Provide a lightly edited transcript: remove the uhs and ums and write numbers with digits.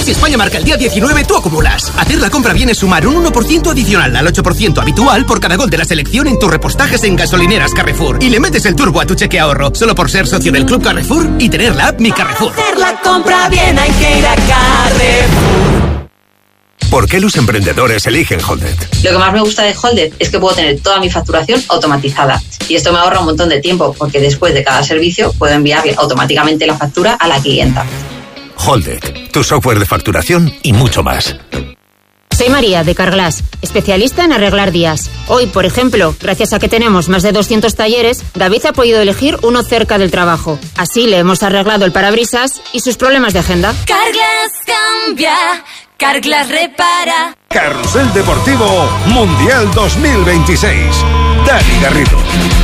Si España marca el día 19, tú acumulas. Hacer la compra viene sumar un 1% adicional al 8% habitual por cada gol de la selección en tus repostajes en gasolineras Carrefour. Y le metes el turbo a tu cheque ahorro, solo por ser socio del Club Carrefour y tener la app Mi Carrefour. Hacer la compra bien hay que ir a Carrefour. ¿Por qué los emprendedores eligen Holded? Lo que más me gusta de Holded es que puedo tener toda mi facturación automatizada. Y esto me ahorra un montón de tiempo, porque después de cada servicio puedo enviarle automáticamente la factura a la clienta. Holded, tu software de facturación y mucho más. Soy María, de Carglass, especialista en arreglar días. Hoy, por ejemplo, gracias a que tenemos más de 200 talleres, David ha podido elegir uno cerca del trabajo. Así le hemos arreglado el parabrisas y sus problemas de agenda. Carglass cambia, Carglass repara. Carrusel Deportivo Mundial 2026. Dani Garrido.